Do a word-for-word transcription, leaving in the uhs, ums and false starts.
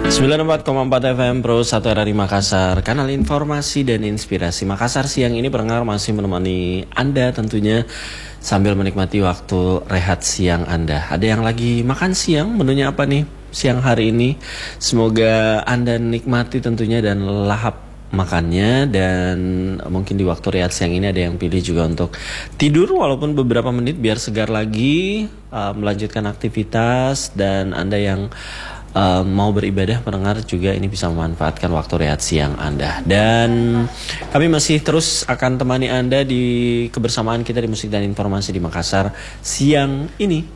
sembilan puluh empat koma empat F M Pro satu R R I Makassar, kanal informasi dan inspirasi Makassar. Siang ini pendengar masih menemani Anda tentunya sambil menikmati waktu rehat siang Anda. Ada yang lagi makan siang, menunya apa nih siang hari ini? Semoga Anda nikmati tentunya dan lahap makannya, dan mungkin di waktu rehat siang ini ada yang pilih juga untuk tidur walaupun beberapa menit biar segar lagi uh, melanjutkan aktivitas. Dan Anda yang Uh, mau beribadah pendengar juga ini bisa memanfaatkan waktu rehat siang Anda. Dan kami masih terus akan temani Anda di kebersamaan kita di Musik dan Informasi di Makassar siang ini.